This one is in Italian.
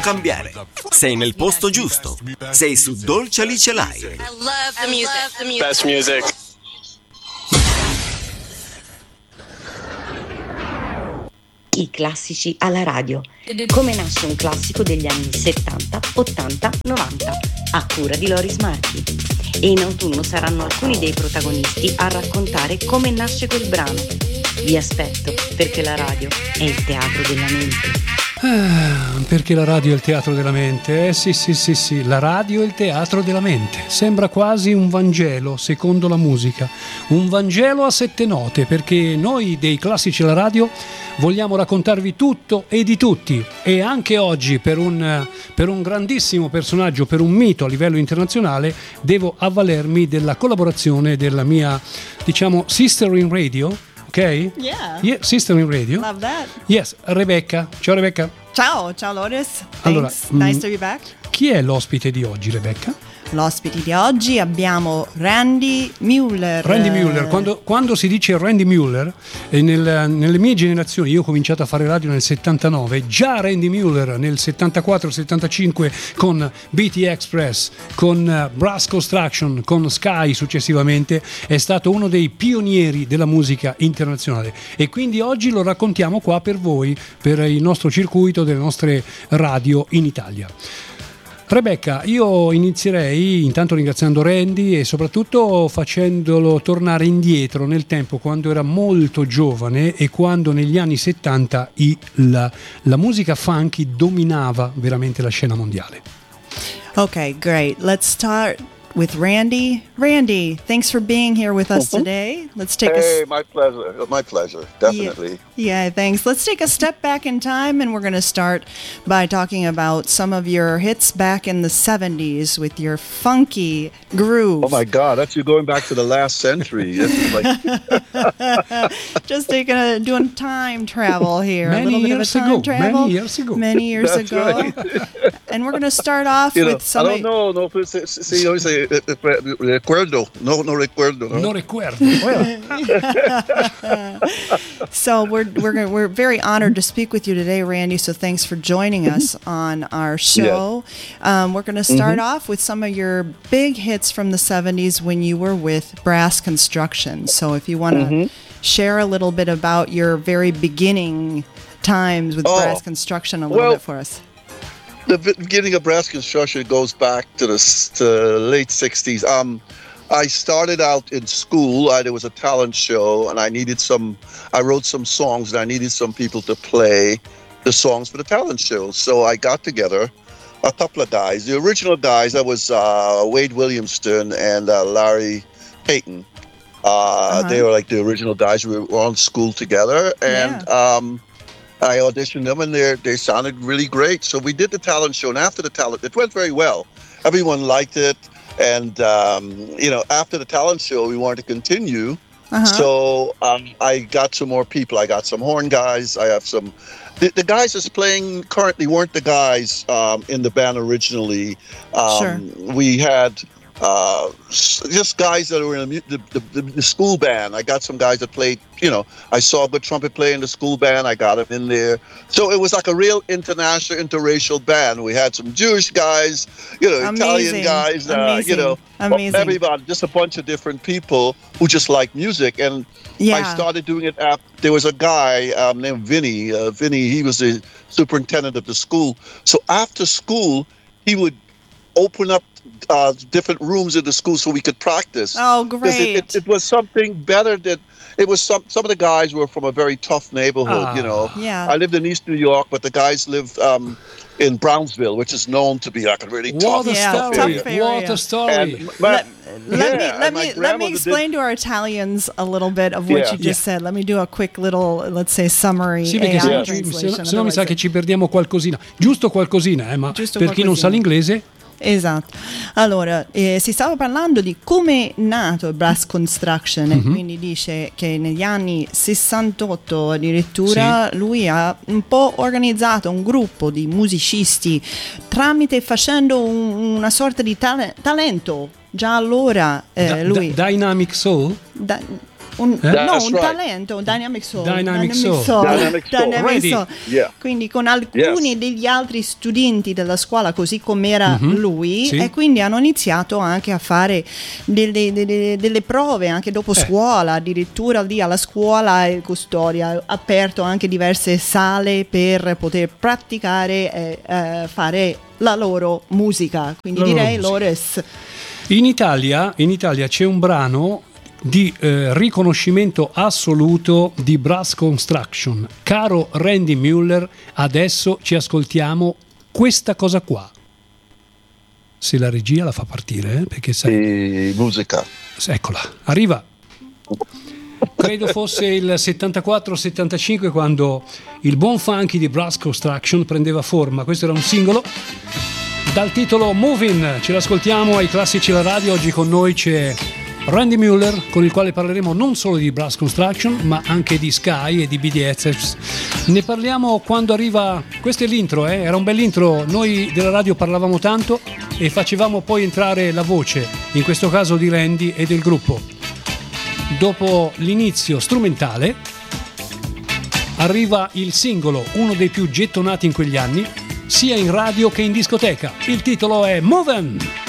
cambiare. Sei nel posto giusto. Sei su Dolce Alice Live. I love the music. Best music. I classici alla radio. Come nasce un classico degli anni 70, 80, 90, a cura di Loris Marchi. E in autunno saranno alcuni dei protagonisti a raccontare come nasce quel brano. Vi aspetto, perché la radio è il teatro della mente. Perché la radio è il teatro della mente? Sì, la radio è il teatro della mente. Sembra quasi un Vangelo, secondo la musica. Un Vangelo a 7 note, perché noi dei classici alla radio vogliamo raccontarvi tutto e di tutti. E anche oggi, per un grandissimo personaggio, per un mito a livello internazionale, devo avvalermi della collaborazione della mia, sister in radio. Ok? Yeah, sister in radio. Love that. Yes, Rebecca. Ciao Rebecca. Ciao Loris. Allora, Thanks. Nice to be back. Chi è l'ospite di oggi, Rebecca? L'ospite di oggi abbiamo Randy Mueller. Randy Mueller, quando si dice Randy Mueller, nelle mie generazioni, io ho cominciato a fare radio nel 79, già Randy Mueller nel 74-75 con BT Express, con Brass Construction, con Sky successivamente, è stato uno dei pionieri della musica internazionale e quindi oggi lo raccontiamo qua per voi, per il nostro circuito delle nostre radio in Italia. Rebecca, io inizierei intanto ringraziando Randy e soprattutto facendolo tornare indietro nel tempo quando era molto giovane e quando negli anni 70 la musica funky dominava veramente la scena mondiale. Okay, great. Let's start with Randy. Randy, thanks for being here with us today. Let's take my pleasure, definitely. Yeah, thanks. Let's take a step back in time, and we're going to start by talking about some of your hits back in the 70s with your funky groove. Oh my God, that's you going back to the last century. Just doing time travel here. Many years ago. Many years That's ago. right. And we're going to start off with some. I don't know. See, you always say recuerdo. No recuerdo. No? No recuerdo. So we're very honored to speak with you today, Randy. So thanks for joining us on our show. Yeah. We're going to start off with some of your big hits from the 70s when you were with Brass Construction. So if you want to share a little bit about your very beginning times with Brass Construction a little bit for us. The beginning of Brass Construction goes back to the late 60s. I started out in school. There was a talent show, and I wrote some songs, and I needed some people to play the songs for the talent show. So I got together a couple of guys. The original guys, that was Wade Williamson and Larry Payton. They were like the original guys. We were on school together, and I auditioned them, and they sounded really great. So we did the talent show, and after the talent, it went very well. Everyone liked it, and after the talent show, we wanted to continue. So I got some more people. I got some horn guys. I have some. The guys that's playing currently weren't the guys in the band originally. We had just guys that were in the school band. I got some guys that played, I saw a good trumpet player in the school band. I got him in there. So it was like a real international, interracial band. We had some Jewish guys, Italian guys, Amazing. Everybody, just a bunch of different people who just like music. And I started doing it after. There was a guy named Vinny. Vinny, he was the superintendent of the school. So after school, he would open up different rooms in the school so we could practice. Oh, great. It was something better that it was some of the guys were from a very tough neighborhood, Yeah. I lived in East New York, but the guys lived in Brownsville, which is known to be like a really tough area. What a story. Let me explain to our Italians a little bit of what you just said. Let me do a quick little, let's say, summary. Sì, perché se no mi sa che ci perdiamo qualcosina. Giusto qualcosina, ma per chi non sa l'inglese. Esatto. Allora, si stava parlando di come è nato Brass Construction e quindi dice che negli anni 68 addirittura lui ha un po' organizzato un gruppo di musicisti facendo una sorta di talento. Già allora lui... Dynamic Soul? un right. talento, un Dynamic Soul. Dynamic Soul. Yeah. Quindi con alcuni degli altri studenti della scuola, così come era lui, e quindi hanno iniziato anche a fare delle prove anche dopo scuola, addirittura lì alla scuola Custodia ha aperto anche diverse sale per poter praticare e fare la loro musica, quindi direi loro in Italia c'è un brano di riconoscimento assoluto di Brass Construction. Caro Randy Mueller, adesso ci ascoltiamo questa cosa qua, se la regia la fa partire, perché sai, musica, eccola, arriva. Credo fosse il 74-75 quando il buon funky di Brass Construction prendeva forma. Questo era un singolo dal titolo Movin'. Ce l'ascoltiamo ai Classici alla radio. Oggi con noi c'è Randy Mueller, con il quale parleremo non solo di Brass Construction ma anche di Sky e di BDS. Ne parliamo quando arriva. Questo è l'intro, era un bell'intro. Noi della radio parlavamo tanto e facevamo poi entrare la voce, in questo caso di Randy e del gruppo. Dopo l'inizio strumentale arriva il singolo, uno dei più gettonati in quegli anni sia in radio che in discoteca. Il titolo è Movin'.